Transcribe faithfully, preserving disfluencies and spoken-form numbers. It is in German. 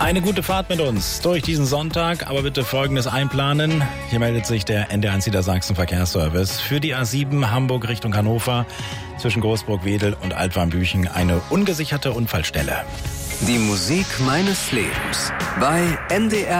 Eine gute Fahrt mit uns durch diesen Sonntag, aber bitte Folgendes einplanen. Hier meldet sich der N D eins Niedersachsen Verkehrsservice für die A sieben Hamburg Richtung Hannover zwischen Großburg-Wedel und Altwarmbüchen eine ungesicherte Unfallstelle. Die Musik meines Lebens bei N D R